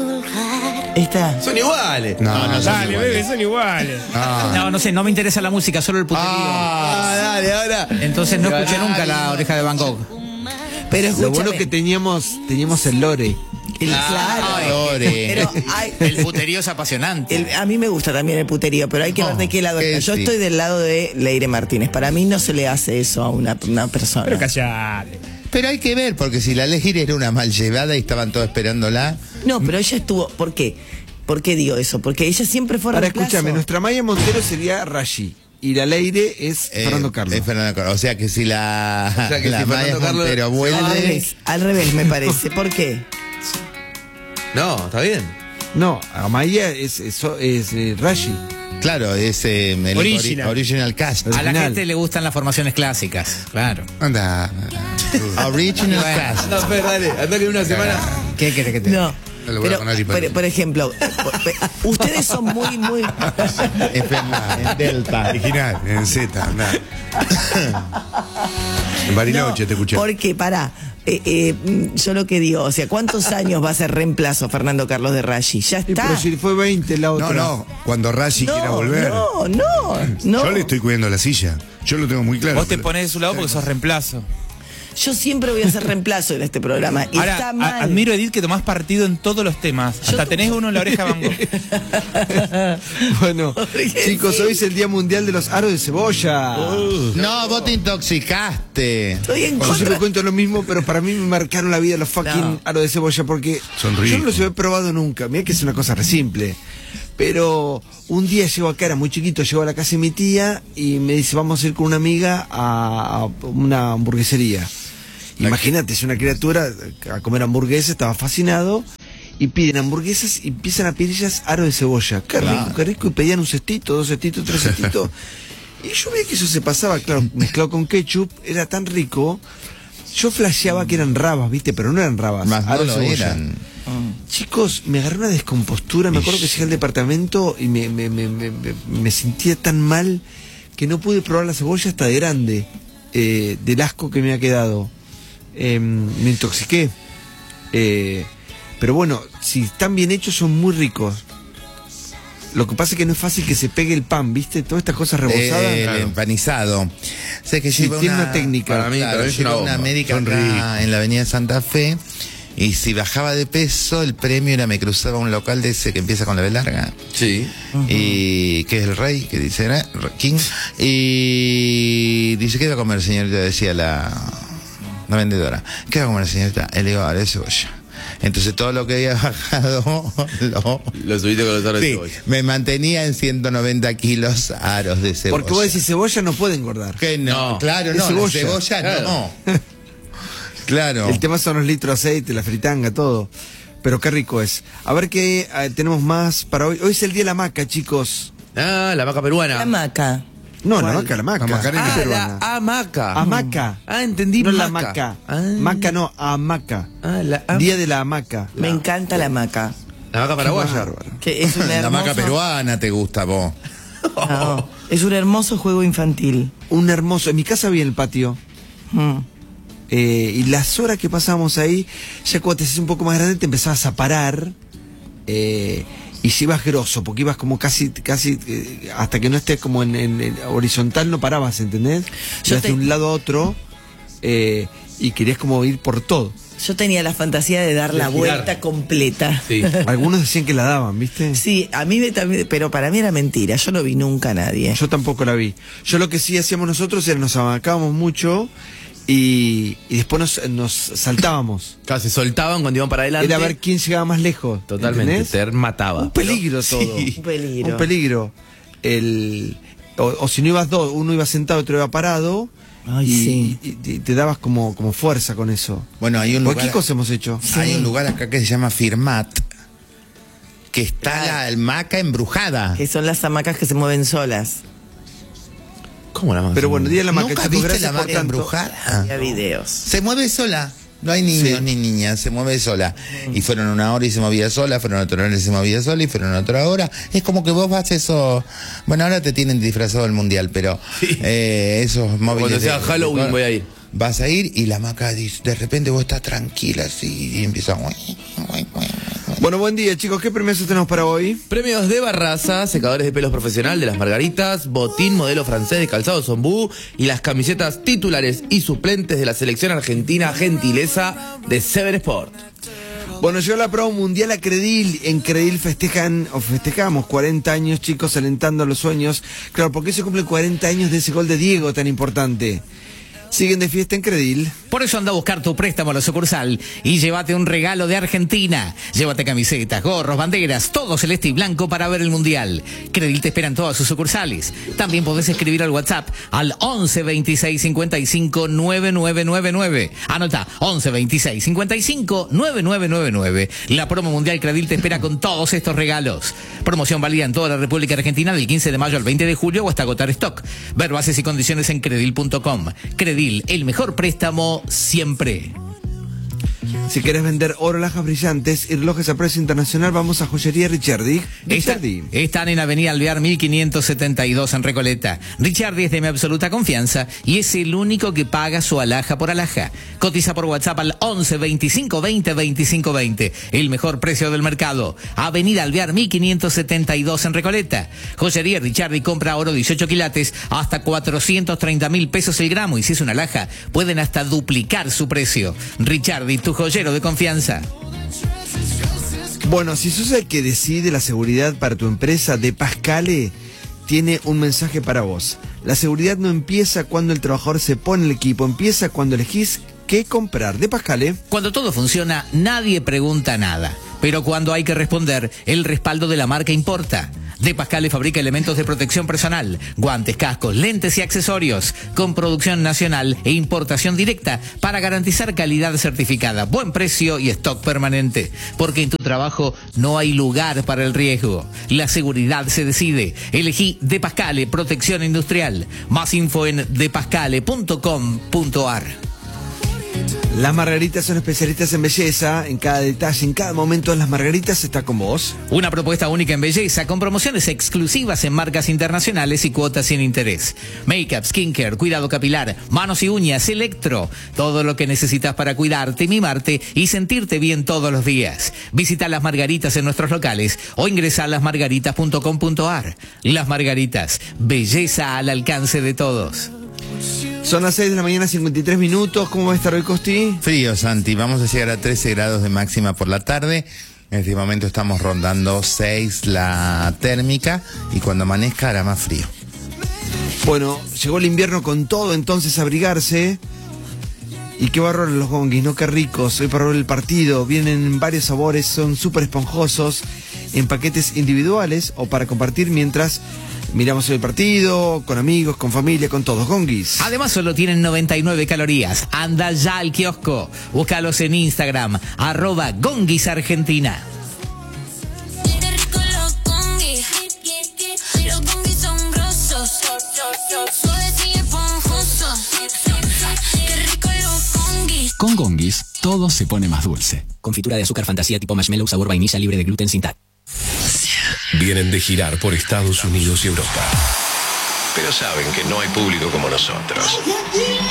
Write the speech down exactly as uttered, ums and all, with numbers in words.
Esta. Son iguales. No, no, no son Dale, iguales. bebé, son iguales. Ah. No, no sé, no me interesa la música, solo el puterío. Ah, dale, ahora. Entonces no escuché nunca La Oreja de Van Gogh. Pero Lo escúchame. bueno que teníamos, teníamos el lore. El- claro. Lore. Pero hay- El puterío es apasionante. el- a mí me gusta también el puterío, pero hay que No, ver de qué lado que está. Yo sí. estoy del lado de Leire Martínez. Para mí no se le hace eso a una, una persona. Pero callate. Pero hay que ver, porque si la Leire era una mal llevada y estaban todos esperándola. No, pero ella estuvo. ¿Por qué? ¿Por qué digo eso? Porque ella siempre fue Ahora reemplazo. escúchame, nuestra Maya Montero sería Rashi. Y la Leire es eh, Fernando Carlos. es Fernando Carlos. O sea que si la, O sea que la si Maya Fernando Carlos- Montero Al vuelve. revés, al revés me parece. ¿Por qué? No, está bien. No, Amaya es, es, es, eh, Rashi. Claro, es eh, el Original. ori- original cast. A la original. gente le gustan las formaciones clásicas, claro. Anda. Original Bueno. cast. No, pero dale, anda que en una semana. ¿Qué querés que te No. No le voy a Pero, poner hiper- por, por ejemplo, por- por- ustedes son muy, muy. En Fernández, en Delta. Original, en Z, anda. En Bariloche No, te escuché. Porque, pará, eh, eh, mm, yo lo que digo, o sea, ¿cuántos años va a ser reemplazo Fernando Carlos de Rashi? Ya Sí, está. pero si fue veinte la otra. No, no, cuando Rashi no, quiera volver. no, no, no. Yo le estoy cuidando la silla. Yo lo tengo muy claro. Vos te pero- pones de su lado porque sos reemplazo. Yo siempre voy a ser reemplazo en este programa. Y Ahora, está a- mal. admiro, Edith, que tomás partido en todos los temas. Hasta tenés uno en La Oreja de Van Gogh. Bueno, Porque chicos, sí. hoy es el Día Mundial de los Aros de Cebolla. No, vos te intoxicaste. Estoy en Yo contra. siempre cuento lo mismo, pero para mí me marcaron la vida los fucking No. aros de cebolla porque Son yo no ricos. los he probado nunca. Mira que es una cosa re simple. Pero un día llego acá, era muy chiquito, llego a la casa de mi tía y me dice, vamos a ir con una amiga a, a una hamburguesería. Imagínate, es una criatura a comer hamburguesas, estaba fascinado. Y piden hamburguesas y empiezan a pedir ellas aro de cebolla. Qué rico, qué rico. Y pedían un cestito, dos cestitos, tres cestitos. Y yo veía que eso se pasaba, claro, mezclado con ketchup, era tan rico. Yo flasheaba que eran rabas, ¿viste? Pero no eran rabas. Más no aro de lo cebolla. eran. Chicos, me agarró una descompostura. Me acuerdo que llegué al departamento y me, me, me, me, me- me sentía tan mal que no pude probar la cebolla hasta de grande, eh, del asco que me ha quedado. Eh, me intoxiqué. Eh, pero bueno, si están bien hechos, son muy ricos. Lo que pasa es que no es fácil que se pegue el pan, ¿viste? Todas estas cosas rebozadas. Eh, el empanizado. Sé que Sí, lleva tiene una, una técnica. Para mí, claro, para mí es lleva una una bomba. médica Son acá ricos. en la avenida Santa Fe. Y si bajaba de peso, el premio era me cruzaba un local de ese que empieza con la B larga. Sí. Y que es el rey, que dice, ¿eh? King. Y dice, ¿qué va a comer, señorita? Decía la, la vendedora. ¿Qué va a comer, señorita? Él le digo, ahora es cebolla. Entonces todo lo que había bajado lo, Lo subiste con los aros de sí, cebolla. me mantenía en ciento noventa kilos aros de cebolla. Porque vos decís cebolla no puede engordar. que no, No, claro, es no, cebolla. la cebolla Claro. no. Claro. El tema son los litros de aceite, la fritanga, todo. Pero qué rico es. A ver qué eh, tenemos más para hoy. Hoy es el día de la maca, chicos. Ah, la maca peruana. La maca. No, la ¿Cuál? maca, la maca. La macarena Ah, peruana. la hamaca. Hamaca. Ah, entendí. No la maca. maca. Ah. Maca no, hamaca. Ah, la ham- Día de la hamaca. Me encanta la maca. La maca paraguaya. Bárbaro. Que es un La hermoso, maca peruana te gusta, vos. No, es un hermoso juego infantil. Un hermoso. En mi casa había en el patio. Mm. Eh, y las horas que pasábamos ahí, ya cuando te haces un poco más grande, te empezabas a parar. Eh, y si ibas grosso, porque ibas como casi, casi eh, hasta que no estés como en, en- en horizontal, no parabas, ¿entendés? Yo Ibas te- de un lado a otro eh, y querías como ir por todo. Yo tenía la fantasía de dar De la girar. vuelta completa. Sí. Algunos decían que la daban, ¿viste? Sí, a mí me, también, pero para mí era mentira. Yo no vi nunca a nadie. Yo tampoco la vi. Yo lo que sí hacíamos nosotros era nos abacábamos mucho y, y después nos, nos saltábamos. Claro, se soltaban cuando iban para adelante. Era ver quién llegaba más lejos. Totalmente, ¿entendés? te mataba. Un peligro todo. Un peligro. Un peligro. El, o, o si no ibas dos, uno iba sentado, otro iba parado. Ay, y, sí. y- y te dabas como, como fuerza con eso. Bueno, hay un Cualquier lugar, cosa hemos hecho. hay un lugar acá que se llama Firmat, que está la almaca embrujada. Que son las hamacas que se mueven solas. ¿Cómo la maca? Pero bueno, día de la maca, ¿Nunca chicos, viste gracias la por maca tanto. embrujada? Había videos. Se mueve sola. No hay niños Sí. ni niñas, se mueve sola. Y fueron una hora y se movía sola, fueron otra hora y se movía sola, y fueron otra hora. Es como que vos vas eso. Bueno, ahora te tienen disfrazado del mundial, pero eh, esos móviles. Cuando sea de- Halloween de- voy a ir. Vas a ir y la maca dice, de repente vos estás tranquila así y empieza. Bueno, buen día, chicos. ¿Qué premios tenemos para hoy? Premios de Barraza, secadores de pelos profesional de las Margaritas, botín modelo francés de calzado Zombú y las camisetas titulares y suplentes de la selección argentina gentileza de Seven Sport. Bueno, llegó la promo mundial a Credil. En Credil festejan, o festejamos cuarenta años, chicos, alentando los sueños. Claro, porque se cumplen cuarenta años de ese gol de Diego tan importante. Siguen de fiesta en Credil. Por eso anda a buscar tu préstamo a la sucursal y llévate un regalo de Argentina. Llévate camisetas, gorros, banderas, todo celeste y blanco para ver el Mundial. Credil te espera en todas sus sucursales. También podés escribir al WhatsApp al once veintiséis cincuenta y cinco noventa y nueve noventa y nueve. Anota, once veintiséis cincuenta y cinco noventa y nueve noventa y nueve. La promo mundial Credil te espera con todos estos regalos. Promoción válida en toda la República Argentina del quince de mayo al veinte de julio o hasta agotar stock. Ver bases y condiciones en credil punto com. Credil, el mejor préstamo siempre. Si querés vender oro, lajas brillantes y relojes a precio internacional, vamos a Joyería Ricciardi. Ricciardi. Está, están en Avenida Alvear mil quinientos setenta y dos en Recoleta. Ricciardi es de mi absoluta confianza y es el único que paga su alhaja por alhaja. Cotiza por WhatsApp al once veinticinco veinte veinticinco veinte. El mejor precio del mercado. Avenida Alvear mil quinientos setenta y dos en Recoleta. Joyería Ricciardi compra oro dieciocho quilates hasta cuatrocientos treinta mil pesos el gramo y si es una alhaja pueden hasta duplicar su precio. Ricciardi, tu joyero de confianza. Bueno, si sos el que decide la seguridad para tu empresa, De Pascale tiene un mensaje para vos. La seguridad no empieza cuando el trabajador se pone el equipo, empieza cuando elegís qué comprar. De Pascale. Cuando todo funciona, nadie pregunta nada. Pero cuando hay que responder, el respaldo de la marca importa. De Pascale fabrica elementos de protección personal, guantes, cascos, lentes y accesorios, con producción nacional e importación directa para garantizar calidad certificada, buen precio y stock permanente. Porque en tu trabajo no hay lugar para el riesgo. La seguridad se decide. Elegí De Pascale Protección Industrial. Más info en de pascale punto com punto a r. Las Margaritas son especialistas en belleza. En cada detalle, en cada momento, Las Margaritas está con vos. Una propuesta única en belleza con promociones exclusivas en marcas internacionales y cuotas sin interés. Make-up, skincare, cuidado capilar, manos y uñas, electro. Todo lo que necesitas para cuidarte, mimarte y sentirte bien todos los días. Visita Las Margaritas en nuestros locales o ingresa a las margaritas punto com punto a r. Las Margaritas, belleza al alcance de todos. Son las seis de la mañana, cincuenta y tres minutos. ¿Cómo va a estar hoy, Costi? Frío, Santi. Vamos a llegar a trece grados de máxima por la tarde. En este momento estamos rondando seis la térmica y cuando amanezca hará más frío. Bueno, llegó el invierno con todo, entonces abrigarse. Y qué bárbaro los gonguis, ¿no? Qué ricos. Hoy para ver el partido. Vienen en varios sabores, son súper esponjosos, en paquetes individuales o para compartir mientras miramos el partido, con amigos, con familia, con todos. Gonguis. Además solo tienen noventa y nueve calorías. Anda ya al kiosco. Búscalos en Instagram, arroba Gonguis Argentina. Con Gonguis, todo se pone más dulce. Confitura de azúcar fantasía tipo marshmallow sabor vainilla libre de gluten sin tal. Vienen de girar por Estados Unidos y Europa. Pero saben que no hay público como nosotros.